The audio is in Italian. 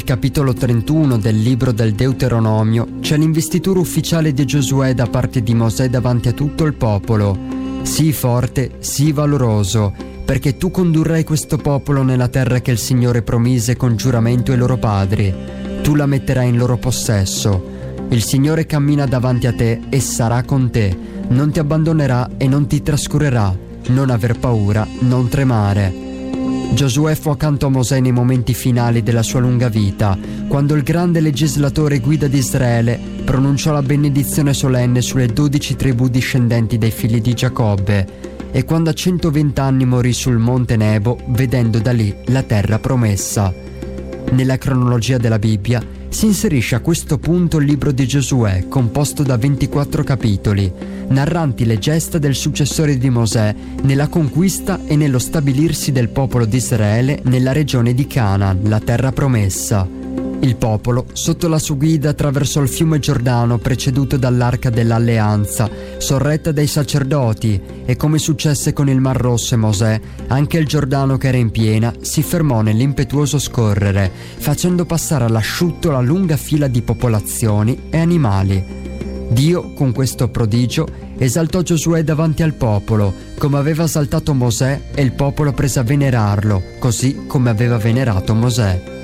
capitolo 31 del libro del Deuteronomio c'è l'investitura ufficiale di Giosuè da parte di Mosè davanti a tutto il popolo. Sii forte, sii valoroso, perché tu condurrai questo popolo nella terra che il Signore promise con giuramento ai loro padri. Tu la metterai in loro possesso. Il Signore cammina davanti a te e sarà con te. Non ti abbandonerà e non ti trascurerà. Non aver paura, non tremare. Giosuè fu accanto a Mosè nei momenti finali della sua lunga vita, quando il grande legislatore e guida di Israele pronunciò la benedizione solenne sulle 12 tribù discendenti dei figli di Giacobbe, e quando a 120 anni morì sul monte Nebo, vedendo da lì la terra promessa. Nella cronologia della Bibbia si inserisce a questo punto il libro di Giosuè, composto da 24 capitoli, narranti le gesta del successore di Mosè nella conquista e nello stabilirsi del popolo di Israele nella regione di Canaan, la terra promessa. Il popolo, sotto la sua guida, attraversò il fiume Giordano preceduto dall'Arca dell'Alleanza, sorretta dai sacerdoti, e come successe con il Mar Rosso e Mosè, anche il Giordano, che era in piena, si fermò nell'impetuoso scorrere, facendo passare all'asciutto la lunga fila di popolazioni e animali. Dio, con questo prodigio, esaltò Giosuè davanti al popolo, come aveva esaltato Mosè, e il popolo prese a venerarlo, così come aveva venerato Mosè.